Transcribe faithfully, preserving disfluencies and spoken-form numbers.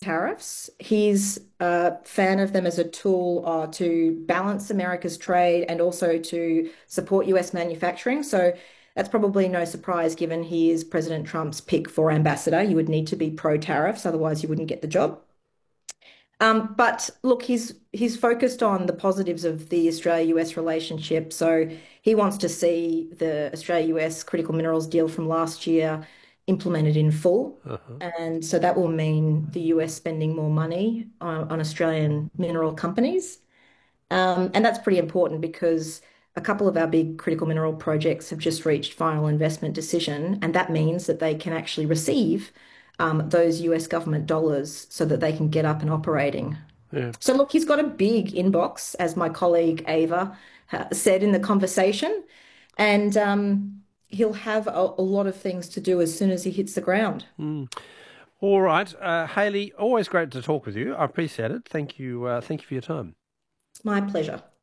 tariffs. He's a fan of them as a tool uh, to balance America's trade and also to support U S manufacturing. So that's probably no surprise given he is President Trump's pick for ambassador. You would need to be pro-tariffs, otherwise you wouldn't get the job. Um, but look, he's he's focused on the positives of the Australia-U S relationship. So he wants to see the Australia-U S critical minerals deal from last year implemented in full. Uh-huh. And so that will mean the U S spending more money on, on Australian mineral companies. Um, and that's pretty important because a couple of our big critical mineral projects have just reached final investment decision, and that means that they can actually receive um, those U S government dollars so that they can get up and operating. Yeah. So look, he's got a big inbox, as my colleague Ava uh, said in the conversation, and um, he'll have a, a lot of things to do as soon as he hits the ground. Mm. All right, uh, Hayley. Always great to talk with you. I appreciate it. Thank you. Uh, thank you for your time. It's my pleasure.